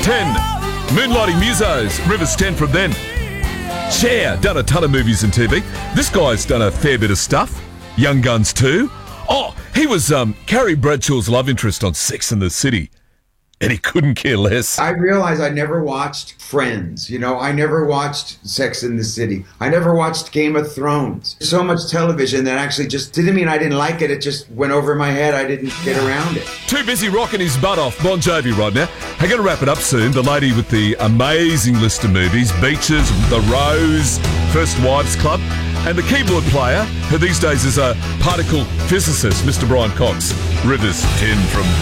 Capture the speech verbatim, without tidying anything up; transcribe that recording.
ten. Moonlighting Musos, Rivers ten from then. Cher, done a ton of movies and T V. This guy's done a fair bit of stuff. Young Guns too. Oh, he was um, Carrie Bradshaw's love interest on Sex and the City. And he couldn't care less. I realized I never watched Friends. You know, I never watched Sex and the City. I never watched Game of Thrones. So much television that actually just didn't mean I didn't like it. It just went over my head. I didn't get around it. Too busy rocking his butt off, Bon Jovi right now. I'm going to wrap it up soon. The lady with the amazing list of movies, Beaches, The Rose, First Wives Club, and the keyboard player, who these days is a particle physicist, Mister Brian Cox. Rivers ten from